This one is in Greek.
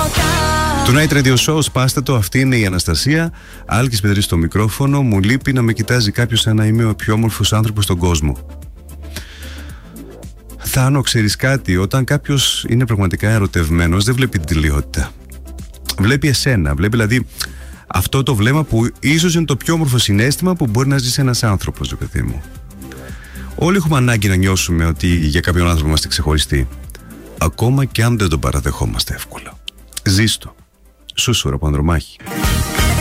Tonight Radio Show, σπάστε το. Αυτή είναι η Αναστασία. Άλκης Πετρής στο μικρόφωνο. Μου λείπει να με κοιτάζει κάποιος σαν να είμαι ο πιο όμορφος άνθρωπος στον κόσμο. Θάνο, ξέρεις κάτι? Όταν κάποιος είναι πραγματικά ερωτευμένος, δεν βλέπει την τελειότητα. Βλέπει εσένα. Βλέπει δηλαδή αυτό το βλέμμα που ίσως είναι το πιο όμορφο συναίσθημα που μπορεί να ζήσει ένας άνθρωπος, παιδί μου. Όλοι έχουμε ανάγκη να νιώσουμε ότι για κάποιον άνθρωπο είμαστε ξεχωριστοί. Ακόμα και αν δεν τον παραδεχόμαστε εύκολα. Ζήστο. Σούσουρα από Ανδρομάχη.